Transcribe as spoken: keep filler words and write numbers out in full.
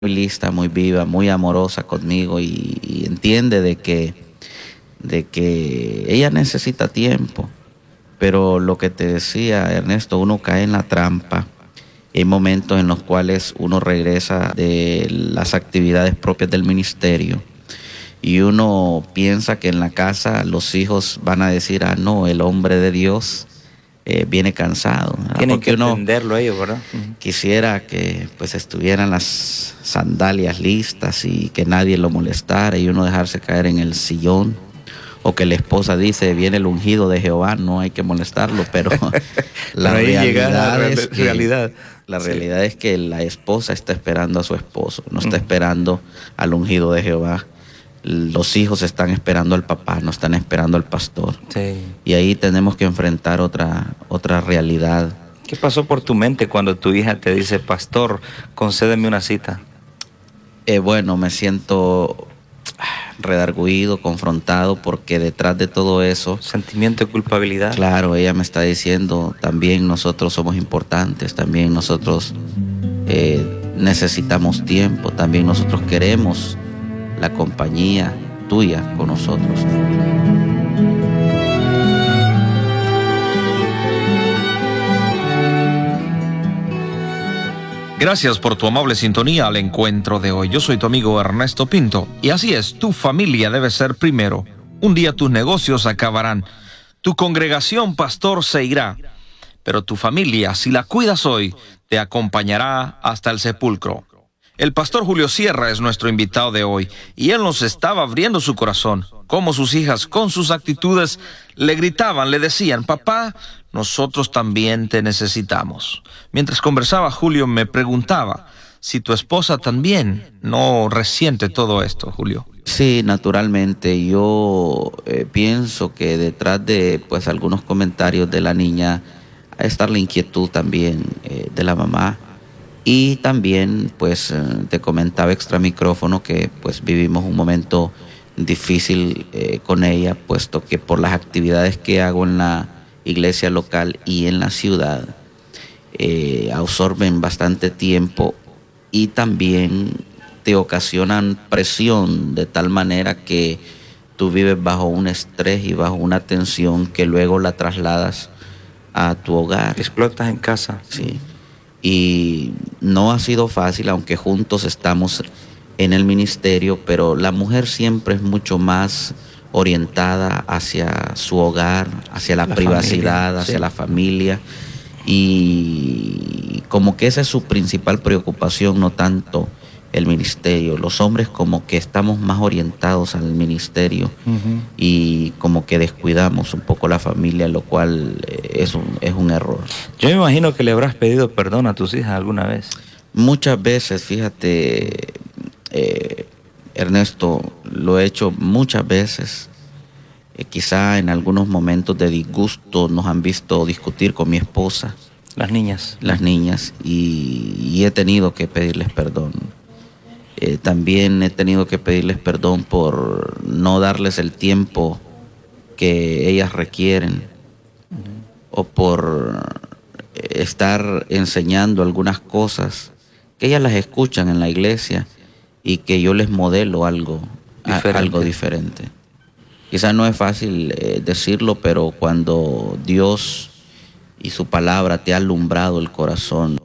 muy lista, muy viva, muy amorosa conmigo y, y entiende de que, de que ella necesita tiempo. Pero lo que te decía, Ernesto, uno cae en la trampa. Hay momentos en los cuales uno regresa de las actividades propias del ministerio y uno piensa que en la casa los hijos van a decir, ah, no, el hombre de Dios eh, viene cansado. ¿Verdad? Tienen Porque que uno entenderlo ellos, ¿verdad? quisiera que pues estuvieran las sandalias listas y que nadie lo molestara y uno dejarse caer en el sillón, o que la esposa dice, viene el ungido de Jehová, no hay que molestarlo, pero la Pero ahí llega realidad la es que realidad. la Sí. realidad es que la esposa está esperando a su esposo, no está Ujú. esperando al ungido de Jehová. Los hijos están esperando al papá, no están esperando al pastor. Sí. Y ahí tenemos que enfrentar otra, otra realidad. ¿Qué pasó por tu mente cuando tu hija te dice, pastor, concédeme una cita? Eh, bueno, me siento redarguido, confrontado, porque detrás de todo eso, Sentimiento de culpabilidad. claro, ella me está diciendo, también nosotros somos importantes, también nosotros eh, necesitamos tiempo, también nosotros queremos la compañía tuya con nosotros. Gracias por tu amable sintonía al encuentro de hoy. Yo soy tu amigo Ernesto Pinto. Y así es, tu familia debe ser primero. Un día tus negocios acabarán. Tu congregación, pastor, se irá. Pero tu familia, si la cuidas hoy, te acompañará hasta el sepulcro. El pastor Julio Sierra es nuestro invitado de hoy, y él nos estaba abriendo su corazón, como sus hijas, con sus actitudes, le gritaban, le decían, papá, nosotros también te necesitamos. Mientras conversaba, Julio me preguntaba si tu esposa también no resiente todo esto, Julio. Sí, naturalmente. Yo eh, pienso que detrás de pues algunos comentarios de la niña ha estar la inquietud también eh, de la mamá. Y también, pues, eh, te comentaba extra micrófono que pues vivimos un momento difícil eh, con ella, puesto que por las actividades que hago en la iglesia local y en la ciudad, eh, absorben bastante tiempo y también te ocasionan presión de tal manera que tú vives bajo un estrés y bajo una tensión que luego la trasladas a tu hogar. Explotas en casa. Sí. Y no ha sido fácil, aunque juntos estamos en el ministerio, pero la mujer siempre es mucho más orientada hacia su hogar, hacia la, La privacidad, familia, hacia sí. la familia, y como que esa es su principal preocupación, no tanto el ministerio. Los hombres como que estamos más orientados al ministerio Uh-huh. y como que descuidamos un poco la familia, lo cual eh, es un, es un error. Yo me imagino que le habrás pedido perdón a tus hijas alguna vez. Muchas veces, fíjate, eh, Ernesto, lo he hecho muchas veces. Eh, quizá en algunos momentos de disgusto nos han visto discutir con mi esposa, Las niñas. las niñas, y, y he tenido que pedirles perdón. Eh, también he tenido que pedirles perdón por no darles el tiempo que ellas requieren, o por estar enseñando algunas cosas que ellas las escuchan en la iglesia y que yo les modelo algo Diferente. a, algo diferente. Quizás no es fácil eh, decirlo, pero cuando Dios y su palabra te ha alumbrado el corazón,